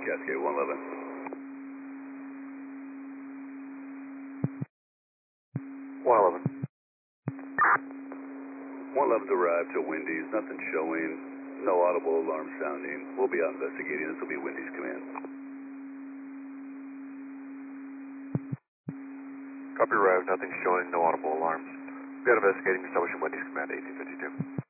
Cascade 111. 111. 111's arrived to Wendy's, nothing showing, no audible alarm sounding. We'll be out investigating. This will be Wendy's command. Copy arrived, nothing showing, no audible alarms. We are investigating, establishing Wendy's command 1852.